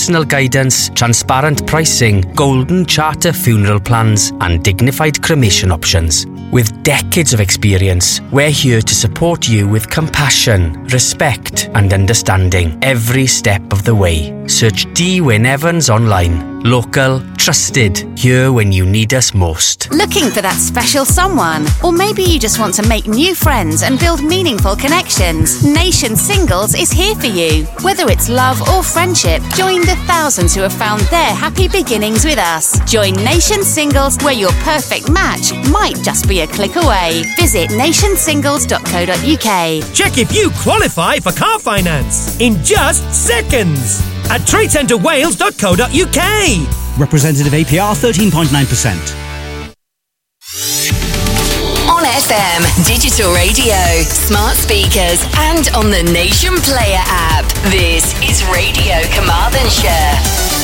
personal guidance, transparent pricing, golden charter funeral plans and dignified cremation options. With decades of experience, we're here to support you with compassion, respect and understanding every step of the way. Search D. Wyn Evans online. Local, trusted, here when you need us most. Looking for that special someone? Or maybe you just want to make new friends and build meaningful connections? Nation Singles is here for you. Whether it's love or friendship, join the thousands who have found their happy beginnings with us. Join Nation Singles, where your perfect match might just be a click away. Visit nationsingles.co.uk. Check if you qualify for car finance in just seconds at tradecentrewales.co.uk. Representative APR 13.9%. On FM, digital radio, smart speakers, and on the Nation Player app. This is Radio Carmarthenshire.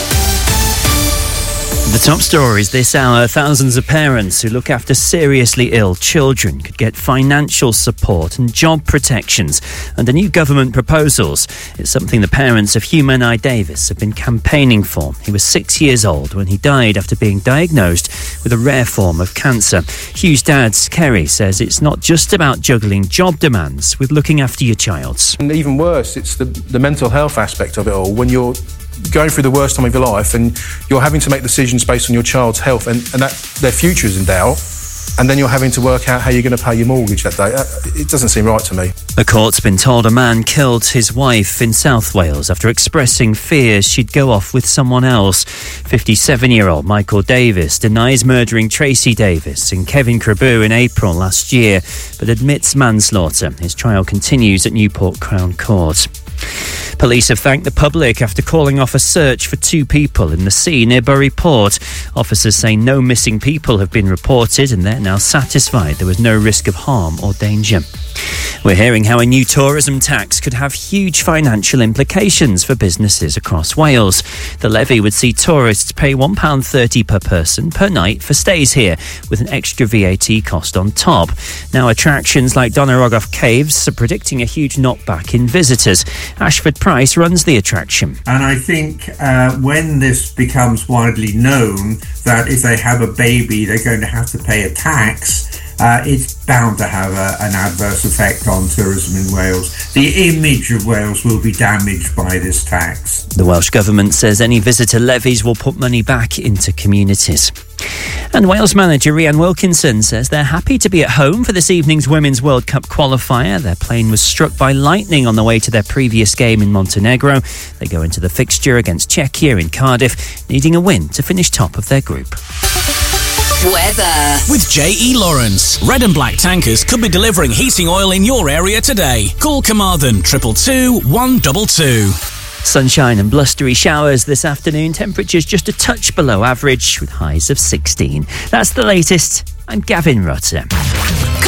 The top stories this hour: thousands of parents who look after seriously ill children could get financial support and job protections under new government proposals. It's something the parents of Hugh Menai Davis have been campaigning for. He was 6 years old when he died after being diagnosed with a rare form of cancer. Hugh's dad, Kerry, says it's not just about juggling job demands with looking after your child. And even worse, it's the mental health aspect of it all. When you're going through the worst time of your life and you're having to make decisions based on your child's health and that their future is in doubt, and then you're having to work out how you're going to pay your mortgage that day. It doesn't seem right to me. The court's been told a man killed his wife in South Wales after expressing fears she'd go off with someone else. 57-year-old Michael Davis denies murdering Tracy Davis and Kevin Krabu in April last year, but admits manslaughter. His trial continues at Newport Crown Court. Police have thanked the public after calling off a search for 2 people in the sea near Bury Port. Officers say no missing people have been reported and they're now satisfied there was no risk of harm or danger. We're hearing how a new tourism tax could have huge financial implications for businesses across Wales. The levy would see tourists pay £1.30 per person per night for stays here, with an extra VAT cost on top. Now, attractions like Doneragoff Caves are predicting a huge knockback in visitors. Ashford Price runs the attraction. And I think when this becomes widely known that if they have a baby they're going to have to pay a tax, it's bound to have an adverse effect on tourism in Wales. The image of Wales will be damaged by this tax. The Welsh Government says any visitor levies will put money back into communities. And Wales manager Rhian Wilkinson says they're happy to be at home for this evening's Women's World Cup qualifier. Their plane was struck by lightning on the way to their previous game in Montenegro. They go into the fixture against Czechia in Cardiff, needing a win to finish top of their group. Weather. With J.E. Lawrence, Red and Black Tankers could be delivering heating oil in your area today. Call Carmarthen 222 122. Sunshine and blustery showers this afternoon. Temperatures just a touch below average with highs of 16. That's the latest. I'm Gavin Rutter.